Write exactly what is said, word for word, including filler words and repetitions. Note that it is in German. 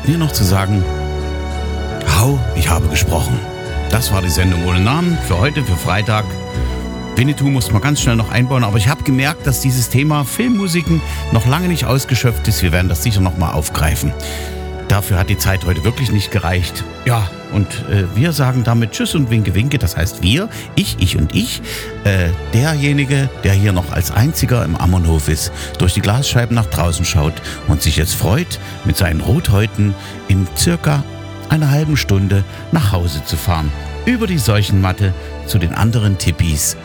bleibt mir noch zu sagen, hau, ich habe gesprochen. Das war die Sendung ohne Namen für heute, für Freitag. Winnetou musste man ganz schnell noch einbauen, aber ich habe gemerkt, dass dieses Thema Filmmusiken noch lange nicht ausgeschöpft ist. Wir werden das sicher noch mal aufgreifen. Dafür hat die Zeit heute wirklich nicht gereicht. Ja, und äh, wir sagen damit Tschüss und Winke Winke. Das heißt wir, ich, ich und ich. Äh, derjenige, der hier noch als einziger im Ammonhof ist, durch die Glasscheiben nach draußen schaut und sich jetzt freut, mit seinen Rothäuten in circa einer halben Stunde nach Hause zu fahren. Über die Seuchenmatte zu den anderen Tippis